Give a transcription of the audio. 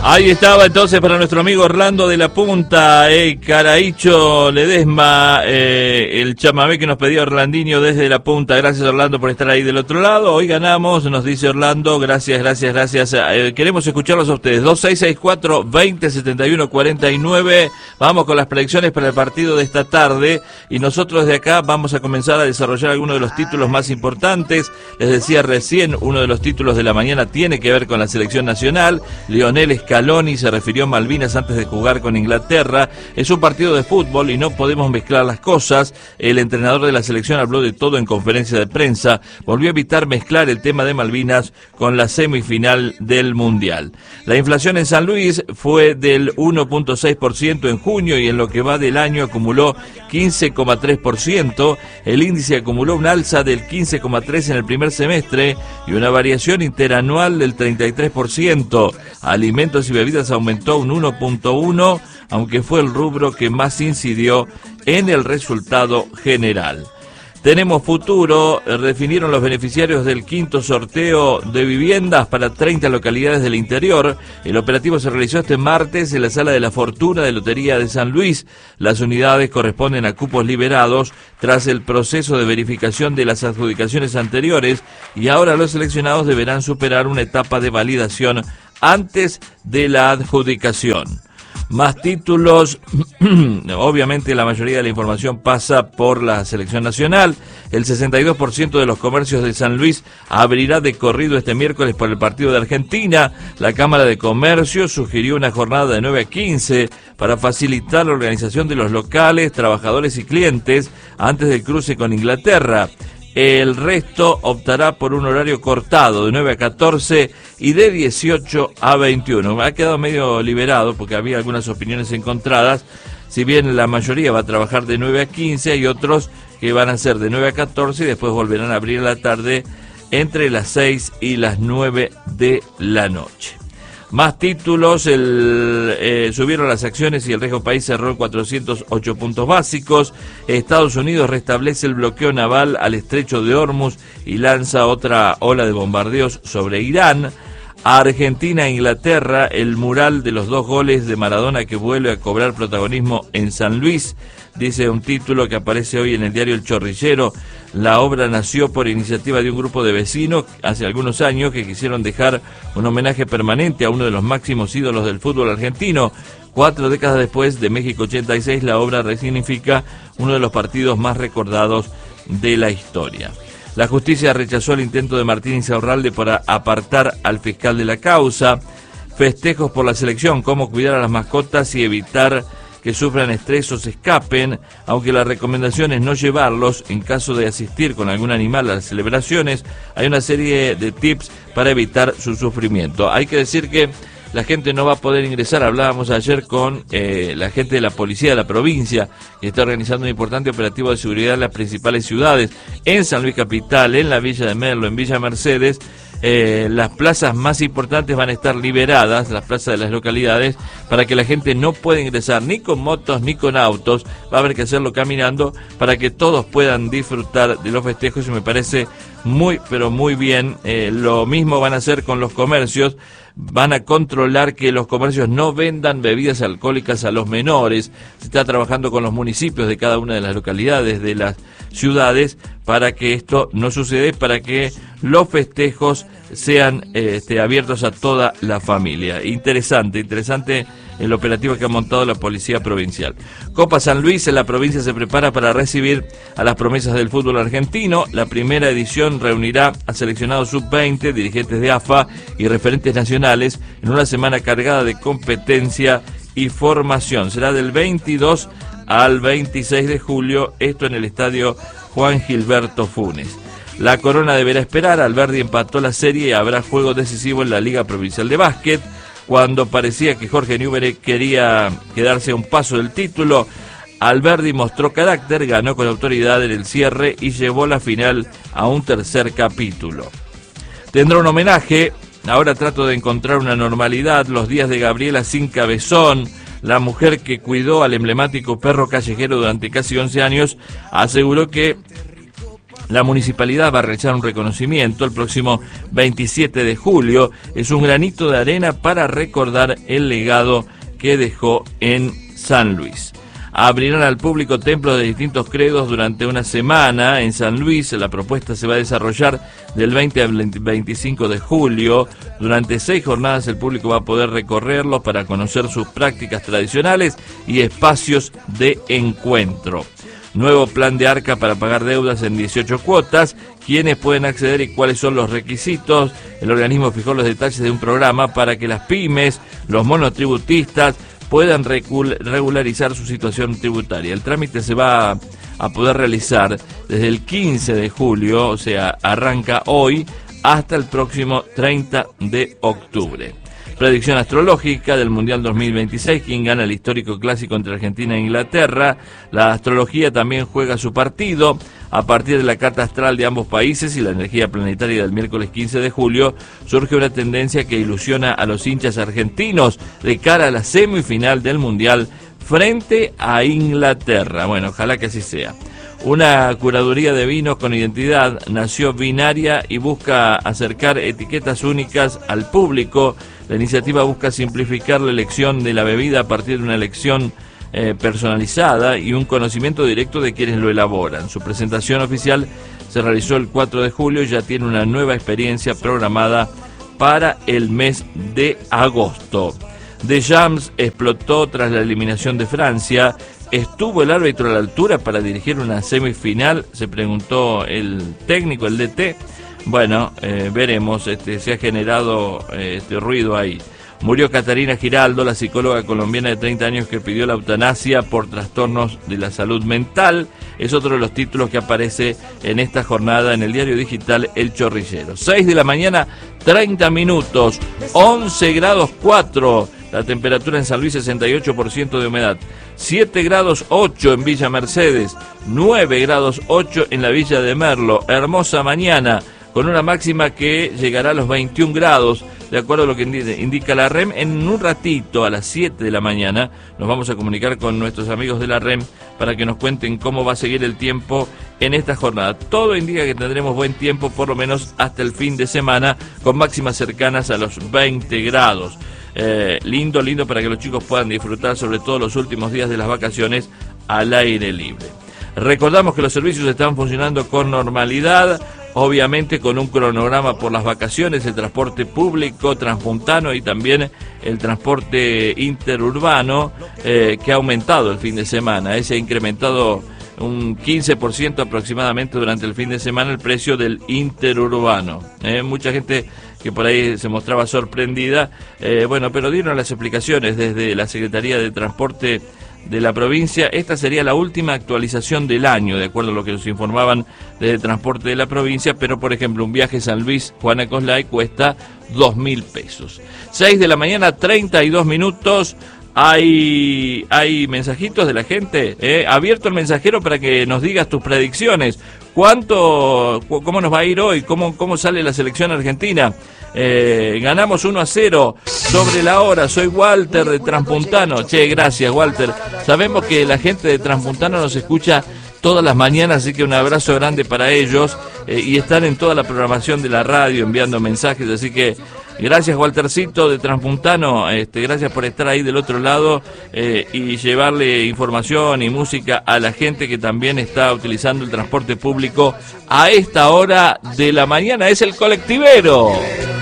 Ahí estaba entonces para nuestro amigo Orlando de la Punta, Caraicho Ledesma, el chamamé que nos pedía Orlandinho desde la Punta. Gracias, Orlando, por estar ahí del otro lado. Hoy ganamos, nos dice Orlando. Gracias. Queremos escucharlos a ustedes. 2664-2071-49. Vamos con las predicciones para el partido de esta tarde. Y nosotros de acá vamos a comenzar a desarrollar algunos de los títulos más importantes. Les decía recién, uno de los títulos de la mañana tiene que ver con la selección nacional. Lionel Scaloni se refirió a Malvinas antes de jugar con Inglaterra. Es un partido de fútbol y no podemos mezclar las cosas. El entrenador de la selección habló de todo en conferencia de prensa. Volvió a evitar mezclar el tema de Malvinas con la semifinal del Mundial. La inflación en San Luis fue del 1.6% en junio y en lo que va del año acumuló 15,3%. El índice acumuló un alza del 15,3% en el primer semestre y una variación interanual del 33%. Alimentos y bebidas aumentó un 1.1%, aunque fue el rubro que más incidió en el resultado general. Tenemos futuro, definieron los beneficiarios del quinto sorteo de viviendas para 30 localidades del interior. El operativo se realizó este martes en la Sala de la Fortuna de Lotería de San Luis. Las unidades corresponden a cupos liberados tras el proceso de verificación de las adjudicaciones anteriores y ahora los seleccionados deberán superar una etapa de validación antes de la adjudicación. Más títulos, obviamente la mayoría de la información pasa por la selección nacional. El 62% de los comercios de San Luis abrirá de corrido este miércoles por el partido de Argentina. La Cámara de Comercio sugirió una jornada de 9 a 15 para facilitar la organización de los locales, trabajadores y clientes antes del cruce con Inglaterra. El resto optará por un horario cortado de 9 a 14 y de 18 a 21. Ha quedado medio liberado porque había algunas opiniones encontradas. Si bien la mayoría va a trabajar de 9 a 15, hay otros que van a ser de 9 a 14 y después volverán a abrir a la tarde entre las 6 y las 9 de la noche. Más títulos, subieron las acciones y el riesgo país cerró en 408 puntos básicos. Estados Unidos restablece el bloqueo naval al estrecho de Hormuz y lanza otra ola de bombardeos sobre Irán. Argentina e Inglaterra, el mural de los 2 goles de Maradona que vuelve a cobrar protagonismo en San Luis. Dice un título que aparece hoy en el diario El Chorrillero. La obra nació por iniciativa de un grupo de vecinos hace algunos años que quisieron dejar un homenaje permanente a uno de los máximos ídolos del fútbol argentino. 4 décadas después de México 86, la obra resignifica uno de los partidos más recordados de la historia. La justicia rechazó el intento de Martín Insaurralde para apartar al fiscal de la causa. Festejos por la selección, cómo cuidar a las mascotas y evitar que sufran estrés o se escapen, aunque la recomendación es no llevarlos en caso de asistir con algún animal a las celebraciones. Hay una serie de tips para evitar su sufrimiento. Hay que decir que la gente no va a poder ingresar. Hablábamos ayer con la gente de la policía de la provincia, que está organizando un importante operativo de seguridad en las principales ciudades, en San Luis Capital, en la Villa de Merlo, en Villa Mercedes. Las plazas más importantes van a estar liberadas, las plazas de las localidades, para que la gente no pueda ingresar ni con motos ni con autos. Va a haber que hacerlo caminando para que todos puedan disfrutar de los festejos y me parece muy, pero muy bien. Lo mismo van a hacer con los comercios. Van a controlar que los comercios no vendan bebidas alcohólicas a los menores. Se está trabajando con los municipios de cada una de las localidades de las ciudades para que esto no suceda, para que los festejos sean abiertos a toda la familia. Interesante el operativo que ha montado la Policía Provincial. Copa San Luis, en la provincia se prepara para recibir a las promesas del fútbol argentino. La primera edición reunirá a seleccionados sub-20, dirigentes de AFA y referentes nacionales en una semana cargada de competencia y formación. Será del 22 al 26 de julio, esto en el estadio Juan Gilberto Funes. La Corona deberá esperar. Alberdi empató la serie y habrá juego decisivo en la Liga Provincial de Básquet. Cuando parecía que Jorge Newbery quería quedarse a un paso del título, Alberdi mostró carácter, ganó con autoridad en el cierre y llevó la final a un tercer capítulo. Tendrá un homenaje. Ahora trato de encontrar una normalidad. Los días de Gabriela Sin Cabezón, la mujer que cuidó al emblemático perro callejero durante casi 11 años, aseguró que La municipalidad va a realizar un reconocimiento el próximo 27 de julio. Es un granito de arena para recordar el legado que dejó en San Luis. Abrirán al público templos de distintos credos durante una semana en San Luis. La propuesta se va a desarrollar del 20 al 25 de julio. Durante 6 jornadas el público va a poder recorrerlos para conocer sus prácticas tradicionales y espacios de encuentro. Nuevo plan de Arca para pagar deudas en 18 cuotas. ¿Quiénes pueden acceder y cuáles son los requisitos? El organismo fijó los detalles de un programa para que las pymes, los monotributistas, puedan regularizar su situación tributaria. El trámite se va a poder realizar desde el 15 de julio, o sea, arranca hoy, hasta el próximo 30 de octubre. Predicción astrológica del Mundial 2026, quien gana el histórico clásico entre Argentina e Inglaterra. La astrología también juega su partido. A partir de la carta astral de ambos países y la energía planetaria del miércoles 15 de julio, surge una tendencia que ilusiona a los hinchas argentinos de cara a la semifinal del Mundial frente a Inglaterra. Bueno, ojalá que así sea. Una curaduría de vinos con identidad nació Vinaria y busca acercar etiquetas únicas al público. La iniciativa busca simplificar la elección de la bebida a partir de una elección personalizada y un conocimiento directo de quienes lo elaboran. Su presentación oficial se realizó el 4 de julio y ya tiene una nueva experiencia programada para el mes de agosto. Deschamps explotó tras la eliminación de Francia. ¿Estuvo el árbitro a la altura para dirigir una semifinal? Se preguntó el técnico, el DT. Bueno, veremos, se ha generado ruido ahí. Murió Catarina Giraldo, la psicóloga colombiana de 30 años que pidió la eutanasia por trastornos de la salud mental. Es otro de los títulos que aparece en esta jornada en el diario digital El Chorrillero. 6 de la mañana, 30 minutos, 11 grados 4. La temperatura en San Luis, 68% de humedad. 7 grados 8 en Villa Mercedes. 9 grados 8 en la Villa de Merlo. Hermosa mañana, con una máxima que llegará a los 21 grados, de acuerdo a lo que indica la REM. En un ratito, a las 7 de la mañana, nos vamos a comunicar con nuestros amigos de la REM para que nos cuenten cómo va a seguir el tiempo en esta jornada. Todo indica que tendremos buen tiempo, por lo menos hasta el fin de semana, con máximas cercanas a los 20 grados. Lindo para que los chicos puedan disfrutar, sobre todo los últimos días de las vacaciones, al aire libre. Recordamos que los servicios están funcionando con normalidad, obviamente con un cronograma por las vacaciones, el transporte público transpuntano y también el transporte interurbano que ha aumentado el fin de semana. Se ha incrementado un 15% aproximadamente durante el fin de semana el precio del interurbano. Mucha gente que por ahí se mostraba sorprendida, pero dieron las explicaciones desde la Secretaría de Transporte de la provincia. Esta sería la última actualización del año, de acuerdo a lo que nos informaban desde el transporte de la provincia, pero por ejemplo un viaje San Luis Juana Coslay cuesta 2.000 pesos. 6 de la mañana, 32 minutos. Hay mensajitos de la gente, abierto el mensajero para que nos digas tus predicciones. ¿Cómo nos va a ir hoy? ¿Cómo sale la selección argentina? Ganamos 1-0 sobre la hora. Soy Walter de Transpuntano. Gracias, Walter. Sabemos que la gente de Transpuntano nos escucha todas las mañanas, así que un abrazo grande para ellos, y están en toda la programación de la radio enviando mensajes, así que gracias, Waltercito de Transpuntano, gracias por estar ahí del otro lado y llevarle información y música a la gente que también está utilizando el transporte público a esta hora de la mañana. Es el colectivero.